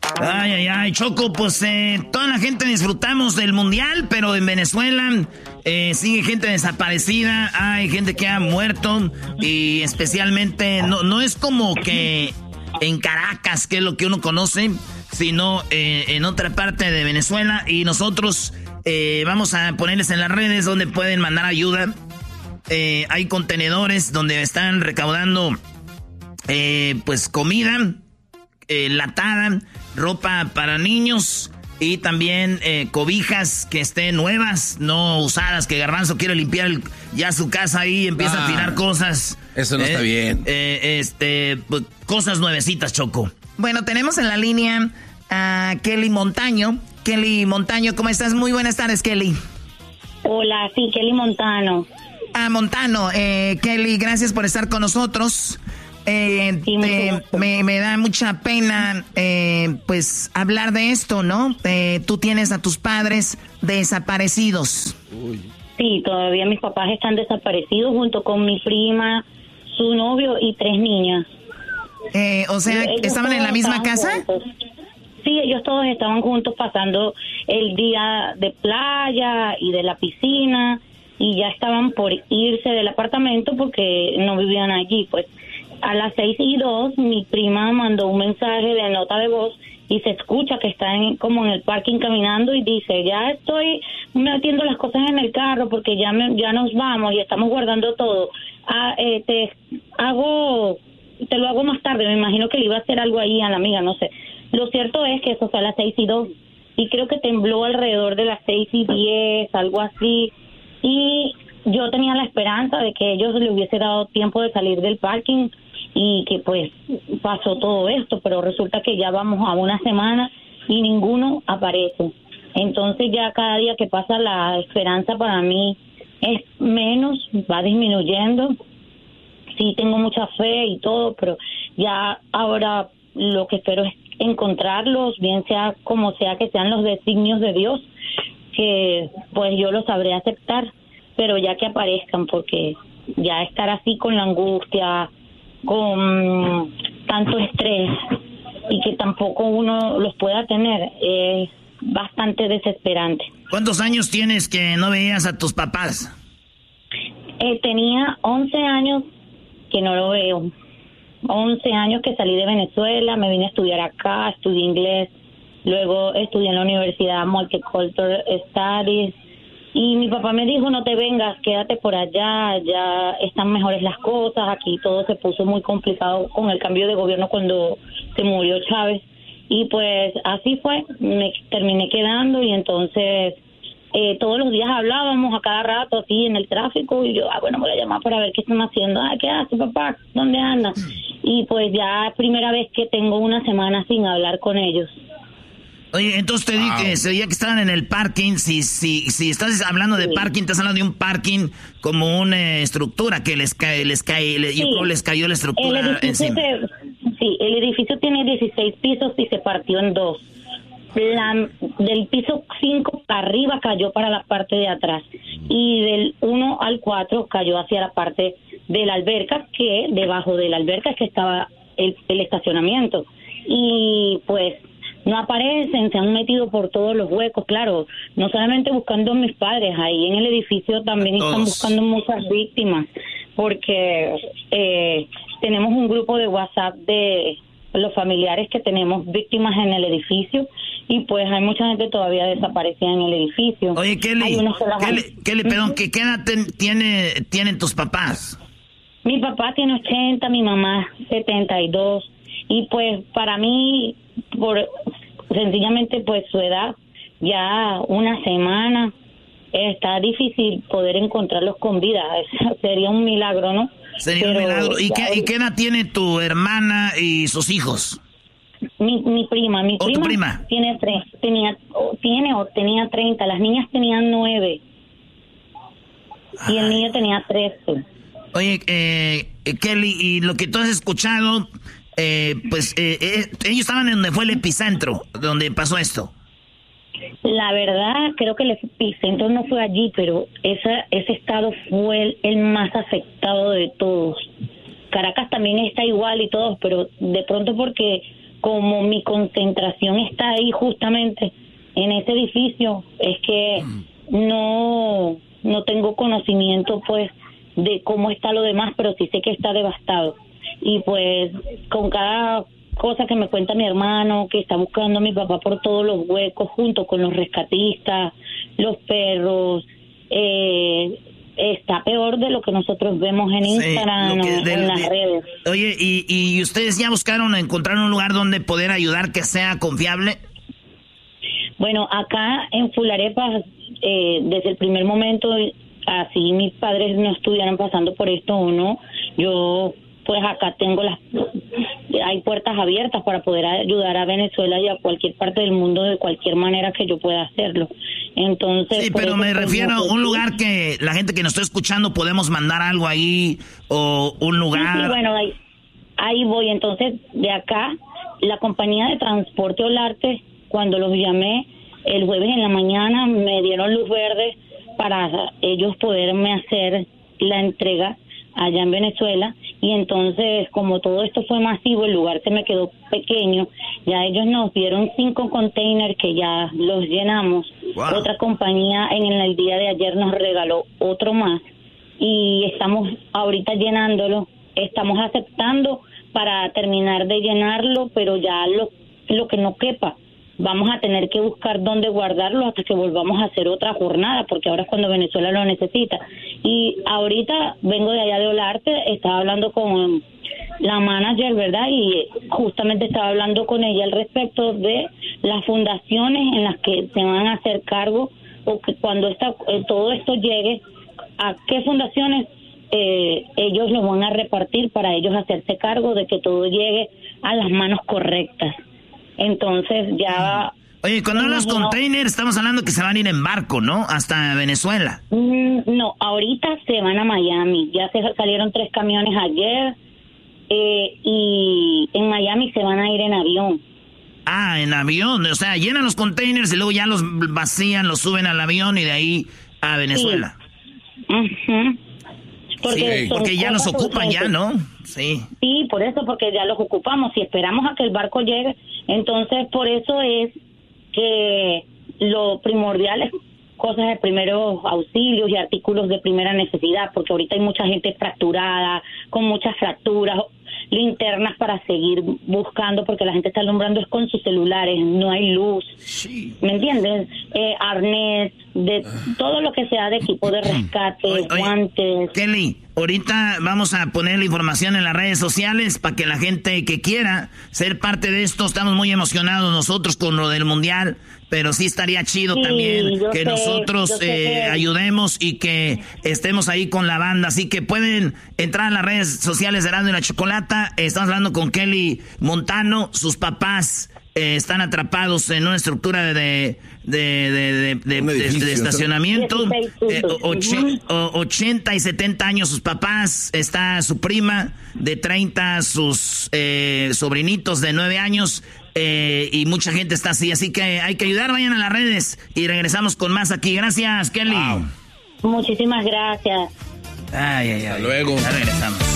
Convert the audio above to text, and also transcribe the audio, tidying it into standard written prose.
Ay, ay, ay, Choco, pues toda la gente disfrutamos del mundial, pero en Venezuela sigue gente desaparecida, hay gente que ha muerto y especialmente no es como que en Caracas, que es lo que uno conoce, sino en otra parte de Venezuela y nosotros vamos a ponerles en las redes donde pueden mandar ayuda. Hay contenedores donde están recaudando pues comida latada, ropa para niños y también cobijas que estén nuevas, no usadas, que Garbanzo quiere limpiar ya su casa ahí y empieza a tirar cosas. Eso no está bien. Pues, cosas nuevecitas, Choco. Bueno, tenemos en la línea a Kelly Montaño. Kelly Montaño, ¿cómo estás? Muy buenas tardes, Kelly. Hola, sí, Kelly Montano. Montano, Kelly, gracias por estar con nosotros. Me da mucha pena pues hablar de esto, ¿no? Tú tienes a tus padres desaparecidos. Sí, todavía mis papás están desaparecidos junto con mi prima, su novio y 3 niñas. O sea, ¿estaban en la misma casa? Juntos. Sí, ellos todos estaban juntos pasando el día de playa y de la piscina y ya estaban por irse del apartamento porque no vivían allí, pues. A las 6:02 mi prima mandó un mensaje de nota de voz y se escucha que está como en el parking caminando y dice, ya estoy metiendo las cosas en el carro porque ya nos vamos y estamos guardando todo. Te lo hago más tarde, me imagino que le iba a hacer algo ahí a la amiga, no sé. Lo cierto es que eso fue a las 6:02 y creo que tembló alrededor de las 6:10, algo así, y yo tenía la esperanza de que ellos le hubiese dado tiempo de salir del parking y que pues pasó todo esto, pero resulta que ya vamos a una semana y ninguno aparece. Entonces ya cada día que pasa la esperanza para mí es menos, va disminuyendo. Sí tengo mucha fe y todo, pero ya ahora lo que espero es encontrarlos, bien sea como sea que sean los designios de Dios, que pues yo los sabré aceptar, pero ya que aparezcan, porque ya estar así con la angustia, con tanto estrés y que tampoco uno los pueda tener es bastante desesperante. ¿Cuántos años tienes que no veías a tus papás? Tenía 11 años que no lo veo. 11 años que salí de Venezuela, me vine a estudiar acá, estudié inglés, luego estudié en la Universidad Multicultural Studies. Y mi papá me dijo, no te vengas, quédate por allá, ya están mejores las cosas, aquí todo se puso muy complicado con el cambio de gobierno cuando se murió Chávez. Y pues así fue, me terminé quedando y entonces todos los días hablábamos a cada rato así en el tráfico y yo, bueno, voy a llamar para ver qué están haciendo. ¿Qué hace papá? ¿Dónde anda? Y pues ya primera vez que tengo una semana sin hablar con ellos. Oye, entonces te dije que se veía que estaban en el parking. Si estás hablando de parking, estás hablando de un parking como una estructura que les cayó la estructura encima. El edificio tiene 16 pisos y se partió en 2. Del piso 5 para arriba cayó para la parte de atrás y del 1 al 4 cayó hacia la parte de la alberca, que debajo de la alberca es que estaba el estacionamiento. Y pues no aparecen, se han metido por todos los huecos, claro, no solamente buscando a mis padres, ahí en el edificio también están buscando muchas víctimas, porque tenemos un grupo de WhatsApp de los familiares que tenemos víctimas en el edificio, y pues hay mucha gente todavía desaparecida en el edificio. Oye, Kelly, perdón, ¿qué edad tienen tus papás? Mi papá tiene 80, mi mamá 72, y pues para mí, sencillamente pues su edad, ya una semana, está difícil poder encontrarlos con vida. Sería un milagro, ¿no? Sería un milagro. ¿Y qué edad tiene tu hermana y sus hijos? Mi prima ¿Tu prima? tenía 30, las niñas tenían 9 y el niño tenía 13. Oye, Kelly, y lo que tú has escuchado, ellos estaban en donde fue el epicentro, donde pasó esto. La verdad, creo que el epicentro no fue allí, pero ese estado fue el más afectado de todos. Caracas también está igual y todo, pero de pronto porque como mi concentración está ahí justamente en ese edificio, es que no tengo conocimiento pues de cómo está lo demás, pero sí sé que está devastado. Y pues con cada cosa que me cuenta mi hermano, que está buscando a mi papá por todos los huecos junto con los rescatistas, los perros, está peor de lo que nosotros vemos en Instagram, en las redes. Oye, ¿y ustedes ya buscaron encontrar un lugar donde poder ayudar que sea confiable? Bueno, acá en Fularepa, desde el primer momento, así mis padres no estuvieran pasando por esto o no, yo pues acá tengo hay puertas abiertas para poder ayudar a Venezuela y a cualquier parte del mundo de cualquier manera que yo pueda hacerlo. Entonces, sí, pero me refiero a un lugar que la gente que nos está escuchando podemos mandar algo ahí, o un lugar. Sí, bueno, ahí voy. Entonces, de acá, la compañía de transporte Olarte, cuando los llamé el jueves en la mañana, me dieron luz verde para ellos poderme hacer la entrega allá en Venezuela. Y entonces, como todo esto fue masivo, el lugar se me quedó pequeño. Ya ellos nos dieron 5 containers que ya los llenamos. Wow. Otra compañía en el día de ayer nos regaló otro más. Y estamos ahorita llenándolo. Estamos aceptando para terminar de llenarlo, pero ya lo que no quepa, vamos a tener que buscar dónde guardarlo hasta que volvamos a hacer otra jornada, porque ahora es cuando Venezuela lo necesita. Y ahorita vengo de allá de Olarte, estaba hablando con la manager, ¿verdad? Y justamente estaba hablando con ella al respecto de las fundaciones en las que se van a hacer cargo, o que cuando todo esto llegue, a qué fundaciones ellos lo van a repartir para ellos hacerse cargo de que todo llegue a las manos correctas. Entonces ya... Oye, cuando hablas containers, estamos hablando que se van a ir en barco, ¿no? Hasta Venezuela. No, ahorita se van a Miami. Ya se salieron 3 camiones ayer. Y en Miami se van a ir en avión. Ah, en avión. O sea, llenan los containers y luego ya los vacían, los suben al avión y de ahí a Venezuela. Sí. Porque ya los ocupan ya, ¿no? Sí. Sí, por eso, porque ya los ocupamos. Si esperamos a que el barco llegue, entonces por eso es que lo primordial es cosas de primeros auxilios y artículos de primera necesidad, porque ahorita hay mucha gente fracturada, con muchas fracturas, linternas para seguir buscando, porque la gente está alumbrando es con sus celulares, no hay luz. Sí. ¿Me entiendes? Arnés, de todo lo que sea de equipo de rescate, guantes. Kelly, ahorita vamos a poner la información en las redes sociales para que la gente que quiera ser parte de esto, estamos muy emocionados nosotros con lo del Mundial, pero sí estaría chido también que nosotros ayudemos y que estemos ahí con la banda. Así que pueden entrar a las redes sociales de Erasmo y la Chocolata. Estamos hablando con Kelly Montano. Sus papás están atrapados en una estructura de estacionamiento. 80 y 70 años sus papás. Está su prima de 30, sus sobrinitos de 9 años. Y mucha gente está así que hay que ayudar. Vayan a las redes y regresamos con más aquí. Gracias, Kelly. Wow. Muchísimas gracias. Hasta luego. Ya regresamos.